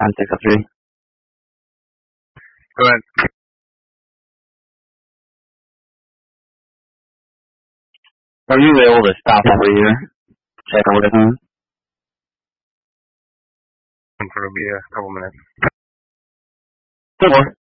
9603. Go ahead. Are you able to stop over here? Check over with him? For a couple minutes. Good more.